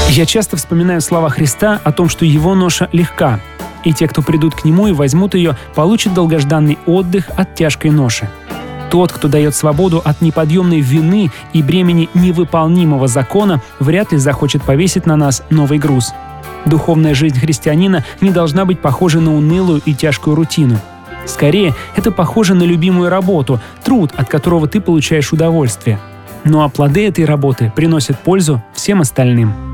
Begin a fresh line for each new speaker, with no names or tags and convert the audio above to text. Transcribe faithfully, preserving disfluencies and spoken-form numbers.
Я часто вспоминаю слова Христа о том, что Его ноша легка, и те, кто придут к Нему и возьмут ее, получат долгожданный отдых от тяжкой ноши. Тот, кто дает свободу от неподъемной вины и бремени невыполнимого закона, вряд ли захочет повесить на нас новый груз. Духовная жизнь христианина не должна быть похожа на унылую и тяжкую рутину. Скорее, это похоже на любимую работу, труд, от которого ты получаешь удовольствие. Ну а плоды этой работы приносят пользу всем остальным.